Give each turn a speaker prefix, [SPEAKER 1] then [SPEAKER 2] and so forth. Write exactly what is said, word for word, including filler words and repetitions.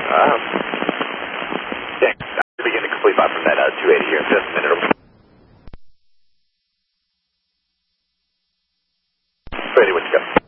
[SPEAKER 1] Um, thanks. I'll begin to complete by from that uh, two eighty here in just a minute. Ready, let's go.